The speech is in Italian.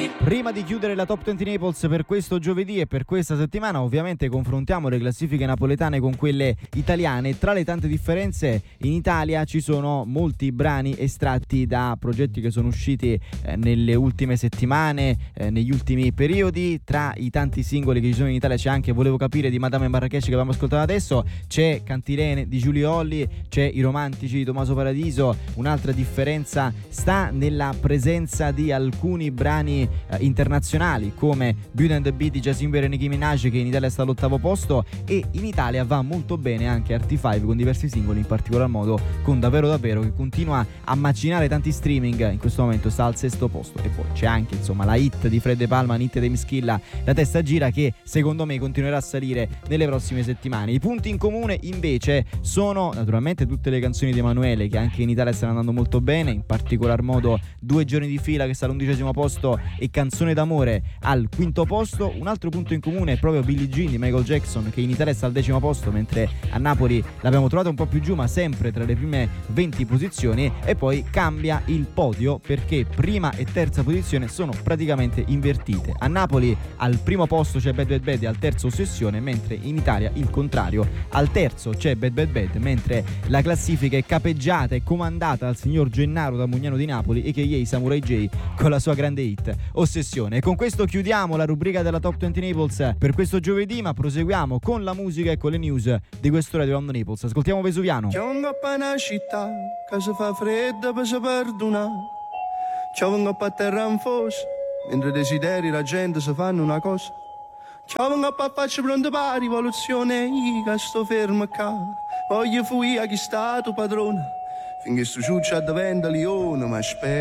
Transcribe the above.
Prima di chiudere la Top 20 Naples per questo giovedì e per questa settimana, ovviamente confrontiamo le classifiche napoletane con quelle italiane. Tra le tante differenze, in Italia ci sono molti brani estratti da progetti che sono usciti nelle ultime settimane, negli ultimi periodi. Tra i tanti singoli che ci sono in Italia c'è anche Volevo capire di Madame Marrakesh, che abbiamo ascoltato adesso, c'è Cantilene di Giulio Olli, c'è I romantici di Tommaso Paradiso. Un'altra differenza sta nella presenza di alcuni brani internazionali come Beauty and the Beat di Justin Bieber e Nicki Minaj, che in Italia sta all'8° posto, e in Italia va molto bene anche RT5 con diversi singoli, in particolar modo con Davvero che continua a macinare tanti streaming, in questo momento sta al 6° posto. E poi c'è anche insomma la hit di Fred De Palma, Hit dei Mischilla, La testa gira, che secondo me continuerà a salire nelle prossime settimane. I punti in comune invece sono naturalmente tutte le canzoni di Emanuele, che anche in Italia stanno andando molto bene, in particolar modo 2 giorni di fila che sta all'11° posto e Canzone d'amore al 5° posto. Un altro punto in comune è proprio Billie Jean di Michael Jackson, che in Italia sta al 10° posto, mentre a Napoli l'abbiamo trovata un po' più giù, ma sempre tra le prime 20 posizioni. E poi cambia il podio, perché prima e terza posizione sono praticamente invertite. A Napoli al 1° posto c'è Bad Bad Bad e al 3° Ossessione, mentre in Italia il contrario, al 3° c'è Bad Bad Bad, mentre la classifica è capeggiata e comandata dal signor Gennaro da Mugnano di Napoli e che ieri Samurai J con la sua grande hit Ossessione. E con questo chiudiamo la rubrica della Top 20 Naples per questo giovedì, ma proseguiamo con la musica e con le news di quest'ora di Round Naples. Ascoltiamo Vesuviano. C'è un coppa una città che si fa fredda per si perdonare. C'è un coppa a terra in fossa, mentre desideri la gente si fanno una cosa. C'è un coppa a faccia pronta per la rivoluzione, io che sto fermo qua. Voglio fuori a chi sta tu padrone, finché sto ciuccia diventa leone, ma spero